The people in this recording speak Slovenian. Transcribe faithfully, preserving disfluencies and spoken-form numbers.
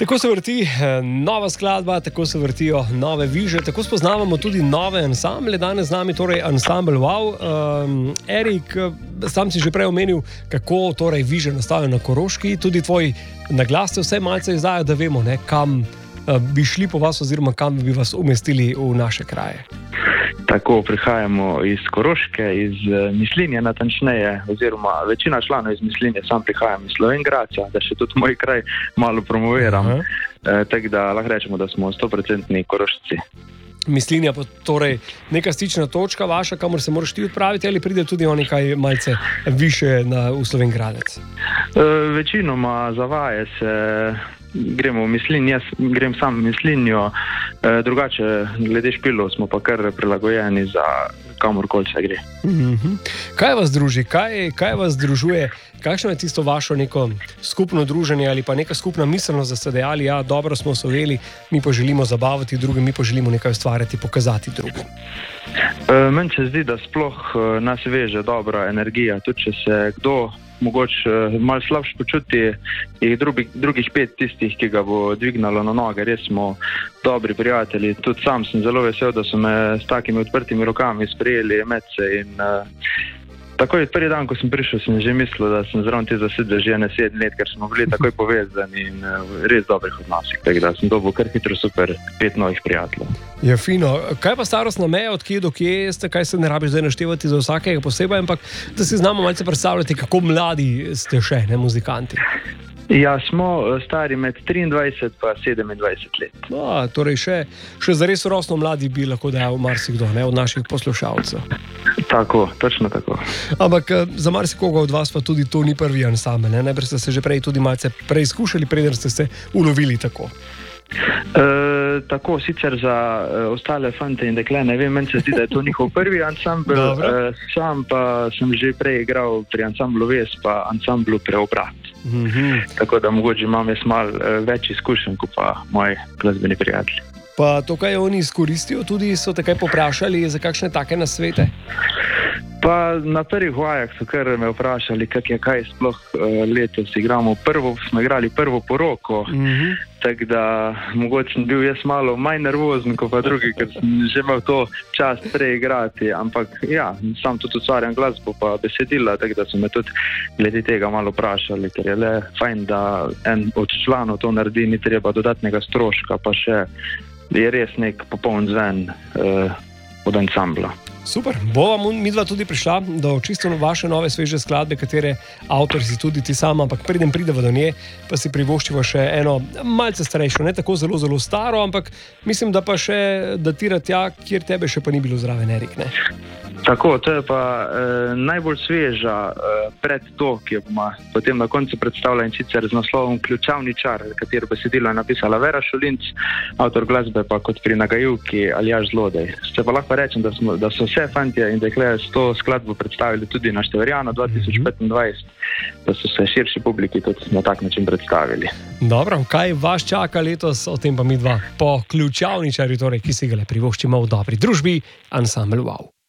Tako se vrti nova skladba, tako se vrtijo nove viže, tako spoznavamo tudi nove ansamble. Danes z nami torej ansambel Wow. Um, Erik, sam si že prej omenil, kako torej viže nastajajo na Koroški. Tudi tvoj naglas se vse malce izdaja, da vemo, ne, kam uh, bi šli po vas oziroma kam bi vas umestili v naše kraje. Tako, prihajamo iz Koroške, iz Mislinje natančneje, oziroma večina članov iz Mislinje, sam prihajam iz Slovenj Gradca, da še tudi moj kraj malo promoviram. E, tako da lahko rečemo, da smo sto procentni Korošci. Mislinja pa torej neka stična točka vaša, kamor se moraš ti odpraviti, ali pride tudi oni kaj malce više na, v Slovenj Gradec? E, večinoma zavaje se... Gremo v Mislinj, jaz grem sam v Mislinjo, e, drugače glede špilov smo pa kar prilagojeni za kamorkoli se gre. Mm-hmm. Kaj vas druži, kaj, kaj vas združuje, kakšno je tisto vašo neko skupno druženje ali pa neka skupna miselnost, da ste dejali, ja, dobro smo osvojili, mi pa želimo zabavati druge, mi pa želimo nekaj ustvarjati, pokazati drugim? E, meni se zdi, da sploh nas veže dobra energija, tudi če se kdo mogoče malo slabš počuti in drugi, drugih pet tistih, ki ga bo dvignalo na noge. Res smo dobri prijatelji. Tudi sam sem zelo vesel, da so me s takimi odprtimi rokami sprejeli medse in uh, takoj prvi dan, ko sem prišel, sem že mislil, da sem zraven te zasedbe že ene sedem let, ker smo bili takoj povezani in uh, res dobrih odnosih. Tako da sem dobil kar hitro super pet novih prijateljev. Ja, fino. Kaj pa starostna meja, od kje do kje ste, kaj se ne rabiš zdaj naštevati za vsakega posebej, ampak da si znamo malce predstavljati, kako mladi ste še, ne, muzikanti? Ja, smo stari med triindvajset pa sedemindvajset let. A, torej še, še zares rosno mladi bi lahko dejal marsikdo, ne, od naših poslušalcev. Tako, točno tako. Ampak za marsikoga od vas pa tudi to ni prvi ansambel, ne? Najprej ste se že prej tudi malce preizkušali, preden ste se ulovili tako. E, tako, sicer za e, ostale fante in dekle, ne vem, meni se zdi, da je to njihov prvi ansambel, e, sam pa sem že prej igral pri ansamblu Ves pa ansamblu Preobrat. Mm-hmm. Tako da mogoče imam jaz malo e, več izkušenj, kot pa moji glasbeni prijatelji. Pa to, kaj oni izkoristijo, tudi so takaj poprašali za kakšne take nasvete? Pa na prvih vajah so kar me vprašali, kak je kaj sploh uh, letos igramo. Prvo smo igrali prvo poroko, mm-hmm. tako da mogoče sem bil jaz malo manj nervozen kot pa drugi, ker sem že imel to čas preigrati, ampak ja, sam tudi ustvarjam glasbo pa besedila, tako da so me tudi glede tega malo vprašali, ker je le fajn, da en od članov to naredi, ni treba dodatnega stroška, pa še je res nek popoln zven uh, od ansambla. Super, bova midva tudi prišla do čisto vaše nove sveže skladbe, katere avtor si tudi ti sama, ampak preden prideva do nje, pa si privoščiva še eno malce starejšo, ne tako zelo, zelo staro, ampak mislim, da pa še datira tja, kjer tebe še pa ni bilo zraven, Erik, ne? Tako, to je pa eh, najbolj sveža eh, pred to, ki jo bomo potem na koncu predstavila, in sicer z naslovom Ključavni čar, katero besedilo je napisala Vera Šulinc, avtor glasbe pa kot pri nagajivki Aljaž Zlodej. Se pa lahko rečem, da, smo, da so vse fantje in dekle s to skladbo predstavili tudi na Števerjano dva tisoč petindvajset, da so se širši publiki tudi na tak način predstavili. Dobro, kaj vas čaka letos, o tem pa midva po Ključavni čari, torej, ki si ga le privoščimo v dobri družbi, ansambel Wow.